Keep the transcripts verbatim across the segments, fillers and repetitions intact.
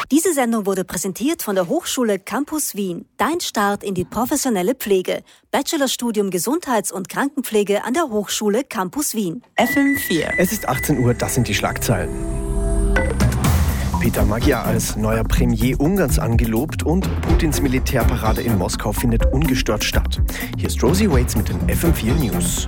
Diese Sendung wurde präsentiert von der Hochschule Campus Wien. Dein Start in die professionelle Pflege. Bachelorstudium Gesundheits- und Krankenpflege an der Hochschule Campus Wien. F M vier. Es ist achtzehn Uhr, das sind die Schlagzeilen. Peter Magyar als neuer Premier Ungarns angelobt und Putins Militärparade in Moskau findet ungestört statt. Hier ist Rosie Waits mit den F M vier News.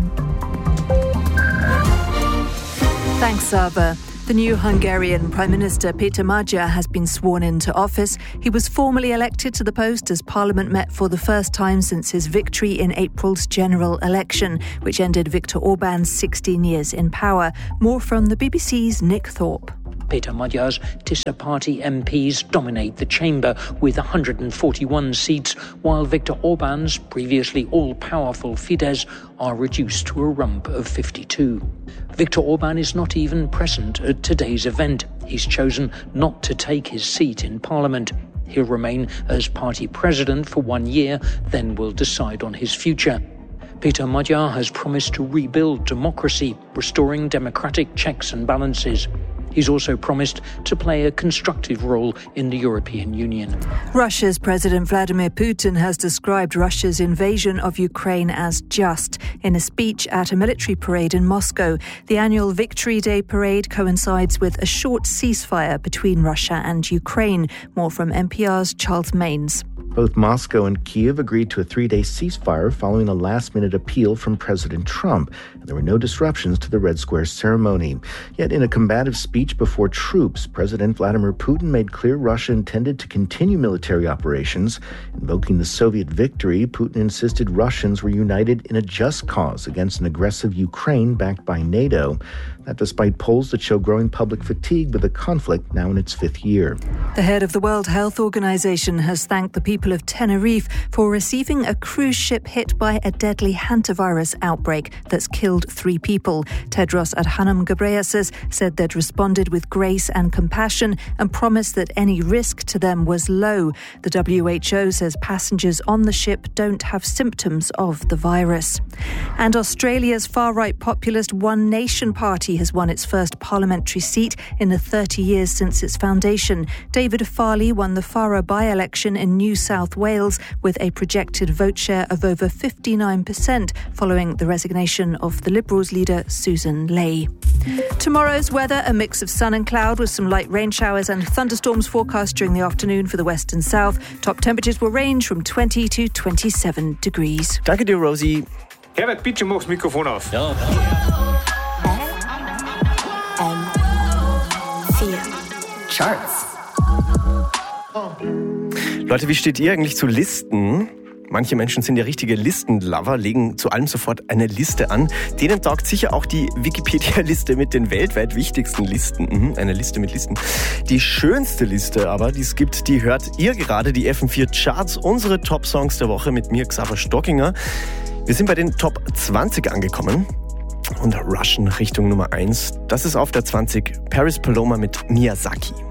Thanks, Sava. The new Hungarian Prime Minister Peter Magyar has been sworn into office. He was formally elected to the post as Parliament met for the first time since his victory in April's general election, which ended Viktor Orban's sixteen years in power. More from the B B C's Nick Thorpe. Peter Magyar's Tisza party M Ps dominate the chamber with one hundred forty-one seats, while Viktor Orban's previously all-powerful Fidesz are reduced to a rump of fifty-two. Viktor Orban is not even present at today's event. He's chosen not to take his seat in Parliament. He'll remain as party president for one year, then will decide on his future. Peter Magyar has promised to rebuild democracy, restoring democratic checks and balances. He's also promised to play a constructive role in the European Union. Russia's President Vladimir Putin has described Russia's invasion of Ukraine as just in a speech at a military parade in Moscow. The annual Victory Day parade coincides with a short ceasefire between Russia and Ukraine. More from N P R's Charles Mains. Both Moscow and Kyiv agreed to a three-day ceasefire following a last-minute appeal from President Trump, and there were no disruptions to the Red Square ceremony. Yet in a combative speech before troops, President Vladimir Putin made clear Russia intended to continue military operations. Invoking the Soviet victory, Putin insisted Russians were united in a just cause against an aggressive Ukraine backed by NATO. That despite polls that show growing public fatigue with the conflict now in its fifth year. The head of the World Health Organization has thanked the people of Tenerife for receiving a cruise ship hit by a deadly hantavirus outbreak that's killed three people. Tedros Adhanom Ghebreyesus said they'd responded with grace and compassion and promised that any risk to them was low. The W H O says passengers on the ship don't have symptoms of the virus. And Australia's far-right populist One Nation Party has won its first parliamentary seat in the thirty years since its foundation. David Farley won the Farrer by-election in New South Wales with a projected vote share of over fifty-nine percent following the resignation of the Liberals leader Susan Ley. Tomorrow's weather, a mix of sun and cloud with some light rain showers and thunderstorms forecast during the afternoon for the west and south. Top temperatures will range from twenty to twenty-seven degrees. Danke dir, Rosie. Herbert, bitte mach's Mikrofon auf. Ja. Charts. Leute, wie steht ihr eigentlich zu Listen? Manche Menschen sind ja richtige Listenlover, legen zu allem sofort eine Liste an. Denen taugt sicher auch die Wikipedia-Liste mit den weltweit wichtigsten Listen. Mhm, eine Liste mit Listen. Die schönste Liste aber, die es gibt, die hört ihr gerade, die F M vier Charts, unsere Top-Songs der Woche mit mir, Xaver Stockinger. Wir sind bei den Top zwanzig angekommen und rushen Richtung Nummer eins. Das ist auf der zwanzig Paris Paloma mit Miyazaki.